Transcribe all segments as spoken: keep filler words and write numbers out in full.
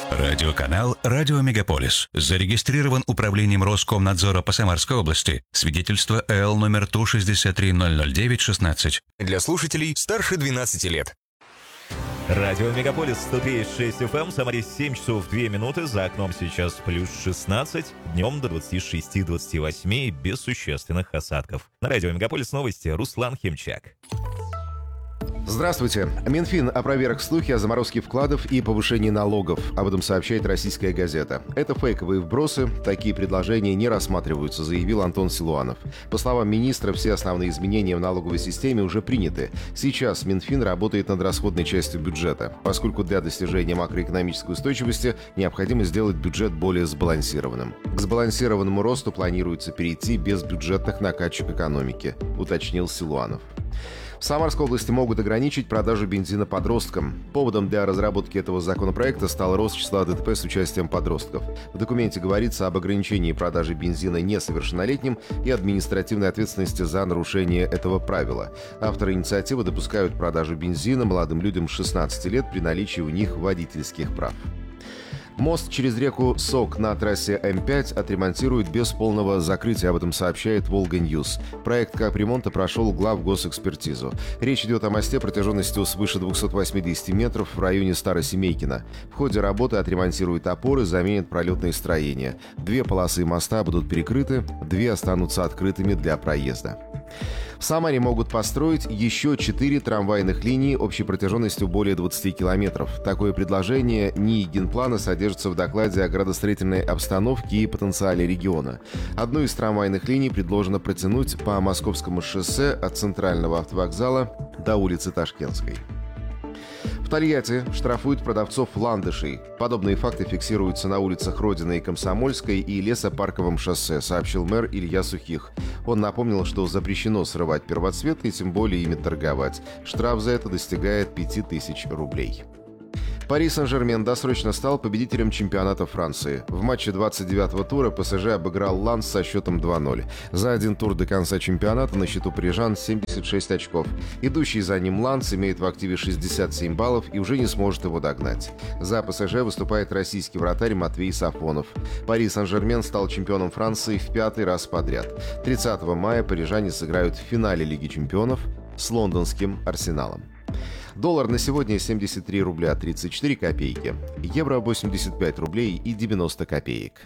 Радиоканал «Радио Мегаполис». Зарегистрирован управлением Роскомнадзора по Самарской области. Свидетельство эл номер Ту шестьдесят три ноль ноль девять шестнадцать. Для слушателей старше двенадцати лет. Радио Мегаполис сто три и шесть эф эм, Самаре семь часов две минуты, за окном сейчас плюс шестнадцать, днем до двадцати шести - двадцати восьми без существенных осадков. На Радио Мегаполис новости, Руслан Химчак. Здравствуйте. Минфин опроверг слухи о заморозке вкладов и повышении налогов. Об этом сообщает «Российская газета». Это фейковые вбросы, такие предложения не рассматриваются, заявил Антон Силуанов. По словам министра, все основные изменения в налоговой системе уже приняты. Сейчас Минфин работает над расходной частью бюджета, поскольку для достижения макроэкономической устойчивости необходимо сделать бюджет более сбалансированным. К сбалансированному росту планируется перейти без бюджетных накачек экономики, уточнил Силуанов. В Самарской области могут ограничить продажу бензина подросткам. Поводом для разработки этого законопроекта стал рост числа ДТП с участием подростков. В документе говорится об ограничении продажи бензина несовершеннолетним и административной ответственности за нарушение этого правила. Авторы инициативы допускают продажу бензина молодым людям с шестнадцати лет при наличии у них водительских прав. Мост через реку Сок на трассе эм пять отремонтируют без полного закрытия, об этом сообщает «Волга-Ньюс». Проект капремонта прошел главгосэкспертизу. Речь идет о мосте протяженностью свыше двухсот восьмидесяти метров в районе Старосемейкино. В ходе работы отремонтируют опоры, заменят пролетные строения. Две полосы моста будут перекрыты, две останутся открытыми для проезда. В Самаре могут построить еще четыре трамвайных линии общей протяженностью более двадцати километров. Такое предложение НИИ генплана содержится в докладе о градостроительной обстановке и потенциале региона. Одну из трамвайных линий предложено протянуть по Московскому шоссе от центрального автовокзала до улицы Ташкентской. В Тольятти штрафуют продавцов ландышей. Подобные факты фиксируются на улицах Родины и Комсомольской и Лесопарковом шоссе, сообщил мэр Илья Сухих. Он напомнил, что запрещено срывать первоцветы и тем более ими торговать. Штраф за это достигает пяти тысяч рублей. Пари Сен-Жермен досрочно стал победителем чемпионата Франции. В матче двадцать девятого тура ПСЖ обыграл Ланс со счетом два ноль. За один тур до конца чемпионата на счету парижан семьдесят шесть очков. Идущий за ним Ланс имеет в активе шестьдесят семь баллов и уже не сможет его догнать. За ПСЖ выступает российский вратарь Матвей Сафонов. Пари Сен-Жермен стал чемпионом Франции в пятый раз подряд. тридцатого мая парижане сыграют в финале Лиги чемпионов с лондонским Арсеналом. Доллар на сегодня семьдесят три рубля тридцать четыре копейки. Евро восемьдесят пять рублей и девяносто копеек.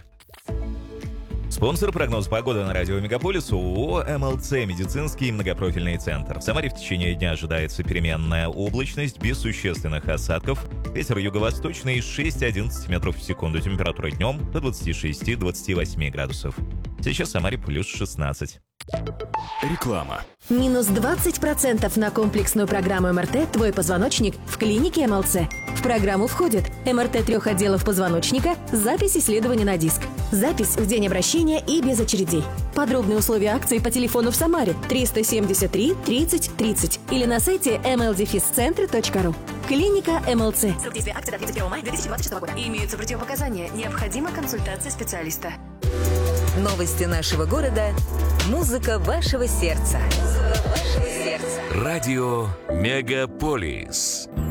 Спонсор прогноз погоды на Радио Мегаполис ООО эм эл цэ «Медицинский многопрофильный центр». В Самаре в течение дня ожидается переменная облачность без существенных осадков. Ветер юго-восточный шесть-одиннадцать метров в секунду. Температура днем до двадцати шести - двадцати восьми градусов. Сейчас в Самаре плюс шестнадцать. Реклама. Минус двадцать процентов на комплексную программу эм эр тэ «Твой позвоночник» в клинике эм эл цэ. В программу входит эм эр тэ трех отделов позвоночника, запись исследования на диск, запись в день обращения и без очередей. Подробные условия акции по телефону в Самаре триста семьдесят три тридцать тридцать или на сайте эм эл дефис центр точка ру. Клиника эм эл цэ. Срок действия акции до тридцать первого мая две тысячи двадцать шестого года. Имеются противопоказания. Необходима консультация специалиста. Новости нашего города. Музыка вашего сердца. Музыка вашего сердца. Радио Мегаполис.